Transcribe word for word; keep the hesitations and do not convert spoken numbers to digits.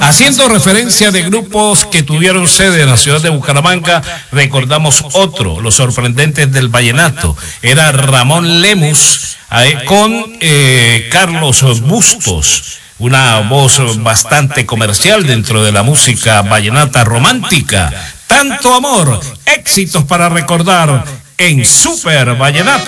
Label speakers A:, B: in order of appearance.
A: Haciendo referencia de grupos que tuvieron sede en la ciudad de Bucaramanga, recordamos otro, Los Sorprendentes del Vallenato. Era Ramón Lemus eh, con eh, Carlos Bustos, una voz bastante comercial dentro de la música vallenata romántica. Tanto amor, éxitos para recordar en Super Vallenato.